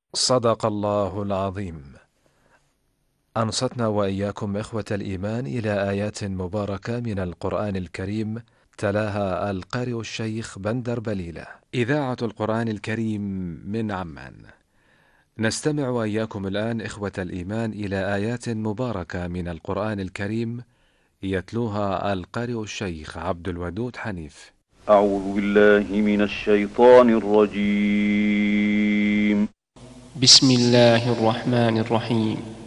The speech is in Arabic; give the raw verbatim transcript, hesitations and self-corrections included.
صدق الله العظيم. أنصتنا وإياكم إخوة الإيمان إلى آيات مباركة من القرآن الكريم، تلاها القارئ الشيخ بندر بليلة، إذاعة القرآن الكريم من عمان. نستمع وإياكم الآن إخوة الإيمان إلى آيات مباركة من القرآن الكريم، يتلوها القارئ الشيخ عبد الودود حنيف. أعوذ بالله من الشيطان الرجيم. بسم الله الرحمن الرحيم.